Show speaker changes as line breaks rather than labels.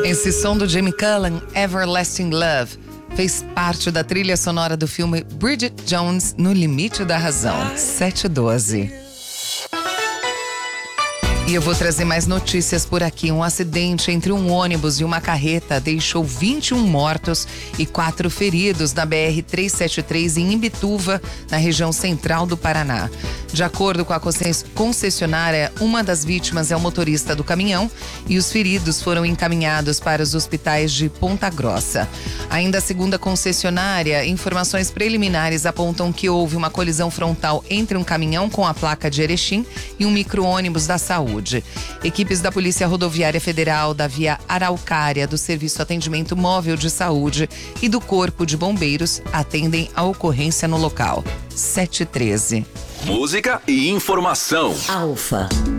Esse som do Jimmy Cullen, Everlasting Love, fez parte da trilha sonora do filme Bridget Jones no Limite da Razão. 7h12. E eu vou trazer mais notícias por aqui. Um acidente entre um ônibus e uma carreta deixou 21 mortos e 4 feridos na BR-373 em Imbituva, na região central do Paraná. De acordo com a concessionária, uma das vítimas é o motorista do caminhão e os feridos foram encaminhados para os hospitais de Ponta Grossa. Ainda segundo a concessionária, informações preliminares apontam que houve uma colisão frontal entre um caminhão com a placa de Erechim e um micro-ônibus da saúde. Equipes da Polícia Rodoviária Federal, da Via Araucária, do Serviço Atendimento Móvel de Saúde e do Corpo de Bombeiros atendem a ocorrência no local. 7h13.
Música e informação.
Alfa.